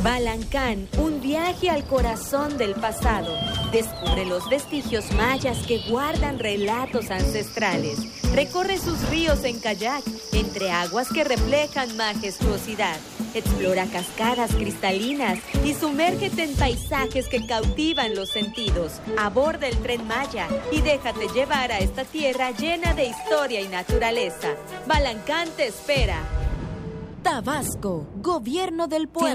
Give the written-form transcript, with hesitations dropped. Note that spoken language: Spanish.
Balancán, un viaje al corazón del pasado. Descubre los vestigios mayas que guardan relatos ancestrales. Recorre sus ríos en kayak, entre aguas que reflejan majestuosidad. Explora cascadas cristalinas y sumérgete en paisajes que cautivan los sentidos. Aborda el Tren Maya y déjate llevar a esta tierra llena de historia y naturaleza. Balancán te espera. Tabasco, Gobierno del Pueblo.